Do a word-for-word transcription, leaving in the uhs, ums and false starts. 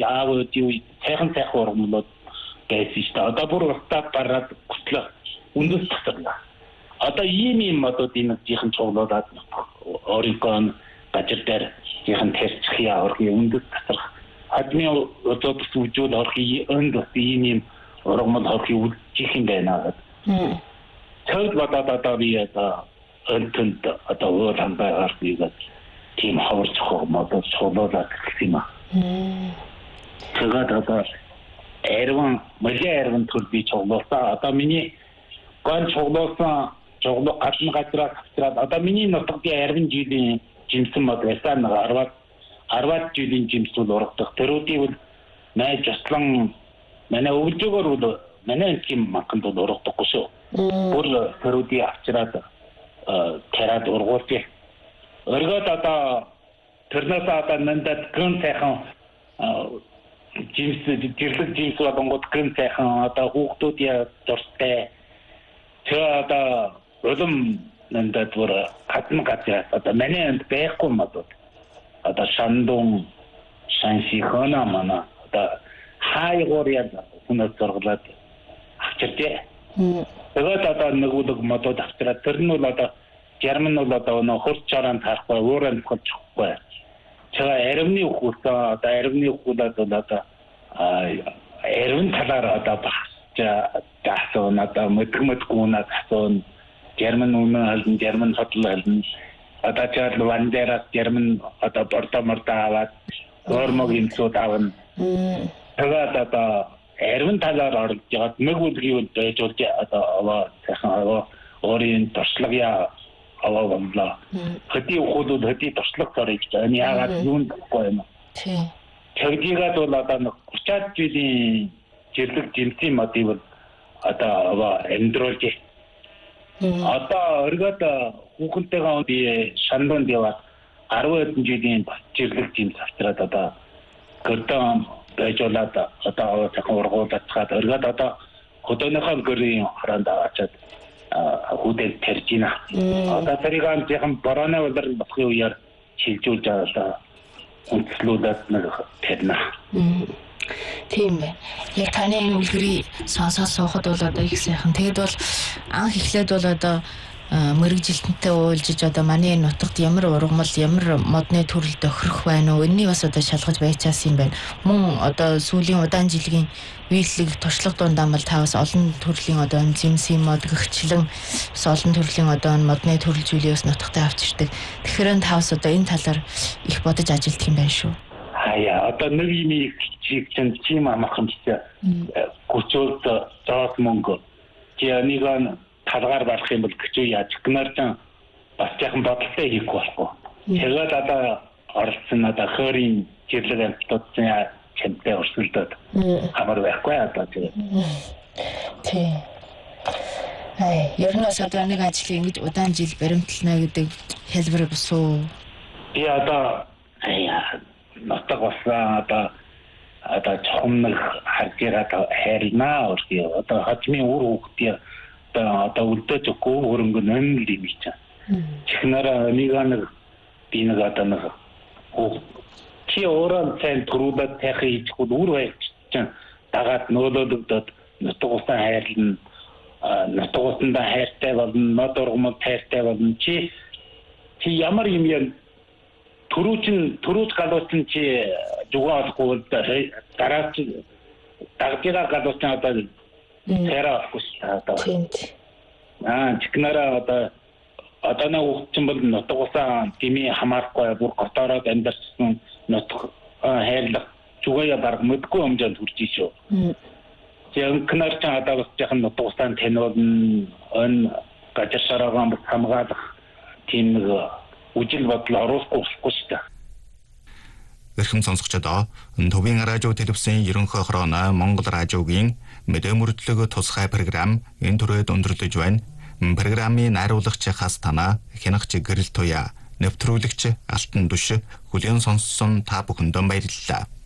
аав үүдийн сайхан сайхан ургамлууд байсан шүү дээ. Одоо бүр устдаад гараад гүтлээ үндэс тасарлаа. Одоо ийм ийм модууд энэ жихэн цуглуулад орикон гажир дээр жихэн тэрчих яа орхи үндэс тасрах адмын одоо сүжүүд орхи өнд ийм ийм ургамл орхи үлжих юм байна. Тэгвэл бодоод одоо би одоо өнтөнд одоо өөр хамбайгаар бигээд тийм хаварч хормодод цуглуулад гэх юм аа. Тэгээд одоо эрвэн мөлийн эрвэн төр би цуглуулсан. Одоо миний гон цуглуулсан цуглуу гадна газраа хавцраад одоо миний нутгийн эрвэн жилийн жимсэн мод байсан нэг арваад жилийн жимсүүл ургадах. Тэрүүдийг бол найз заслан манай өвлжөөгөр бол манай энгийн манханд бол ургадахгүй шүү. Бүр тэрүүдийг авчираад тэрад ургуулчих. Өргөд одоо тэрнээс одоо нандад гэн сайхан жимс дэрлэг жимс болонгод гэн сайхан одоо хүүхдүүдийн дуртай. Тэр одоо улам нандад бүр гадна газар одоо манай энд байхгүй модод. Одоо шандун шанси хона мана одоо хайгуурья хүнээс зурглаад авчирдээ. Тэгээд одоо нэг үлэг модод авчираад тэр нь бол одоо Герман бол одоо нөө хурц чаран тарахгүй өөрөө тохиолчихгүй. Тэгээ эрвний хүүхдээ одоо эрвний хүүхдүүд бол одоо эрвэн талаар одоо багч таасан одоо мэдгмэдгүүнээ таасан Герман үнэ аль Герман хотл аль одоо чад вандера Герман одоо бордо мордо аваад гормог имсүүд авна. Тэгээд одоо эрвэн талаар орж ягаад нэг үлгийн байж болж одоо аваа сайхан аваа өөрийн туршлагаа аваа гомлоо. Хэдий хүүхдүүд хэдий туршлага зорж байна. Яагаад юунд гэхгүй юм. Тийм. Тэгжээгээд бол одоо нэг гурван жилийн жирлэг жимсийн модыг бол одоо аваа эндруулж. Одоо өргөд хүүхэнтэйгээ би шандонд яваад арван хэдэн жилийн жирлэг жимс авчираад одоо гөрдөн байжуулаад одоо цагаан ургуулад цаад өргөд одоо хөдөөний гэрийн хоронд аваачаад хүүдэл тэрж байна. Одоо тэрийг амтхан борооны улир болохын үеэр шилжүүлж байгаа үндэслүүлээд нэг тэрнэ. Тийм ээ. Яг таны үлгэрийг сонсоод суухад бол одоо их сайхан. Тэгэд бол анх эхлээд бол одоо мэрэгжилтэнтэй уулзж одоо манай нутагт ямар ургамал ямар модны төрөл тохирох байна уу? Энэний бас одоо шалгаж байцаас юм байна. Мөн одоо сүүлийн удаан жилийн биелэг туршлага дундаа мал тавас олон төрлийн одоо жимсийн мод гихчлэн бас олон төрлийн одоо модны төрөл зүйлийг бас нутагтаа авчирдаг. Тэгэхээр тавас одоо энэ талаар их бодож ажилладаг юм байна шүү. Хаяа одоо нэг юм их чиг чинь чим амархан бичээ. Гүчөөд зоос мөнгө. Тяниган талгаар барах юм бол гүчөө яаж гэнаар ч бас яхан бодолтой хийх болохгүй. Тэгээд одоо оролцсон одоо хөрийн жирлэг амттуудын чамтай өрсөлдөд амар байхгүй одоо тийм. Тийм. Ай, ер нь бас одоо нэг ажлыг ингэж удаан жил баримтлана гэдэг хэлбэр босуу. Би одоо аяа нотог басан одоо одоо чомног харьяагаад хайрнаа үргэлээ одоо хажмын үр хүүхдээ одоо үлдээж өгөө хөрөнгө нэн л юм чинь. Чихнараа нэг нэг би нэг одоо нэг чи өөрөө цаан төрүүлээд тайхыг хийчихвэл үр байж чинь дагаад нөөлөлөгдөд нутгуусан хайрлна нутгуусандаа хайртай болно нод ургамал хайртай болно чи чи ямар юм яа төрүүчин төрүүч галуучин чи зүгөөхгүй дараа чи дагтига галуучин одоо тэраа одоо аа чихнараа одоо одоо нэг хүүхдчин бол нутгуусаа гими хамаарахгүй бүр готороод амьдарсан нутг хайрлах зүгөө баг мэдгүй хэмжээнд хүрч шүү. Тэгвэл кнар ч одоо бас яхан нутгуусаа танууд өн гажир шараагаан хамгаалах тийм нэг үжил бодол оруулахгүй шүү дээ. Эрхэм сонсогчдоо Төвийн радио телевизийн ерөнхий хорооно Монгол радиогийн мэдээ мөрдлөг тусгай програм энэ төрөйд өндөрлөж байна. Программын найруулагч хас танаа хянагч гэрэл туяа нэвтрүүлэгч алтан дүш хүлээн сонссон та бүхэндээ баярлалаа.